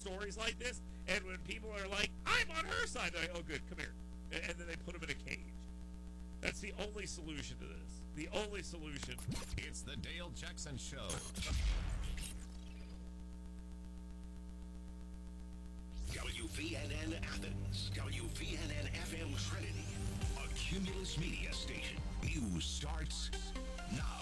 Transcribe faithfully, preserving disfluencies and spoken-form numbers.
stories like this, and when people are like, I'm on her side, they're like, oh, good, come here. And, and then they put them in a cage. That's the only solution to this. The only solution. It's the Dale Jackson Show. W V N N Athens, W V N N F M Trinity, a Cumulus Media station. News starts now.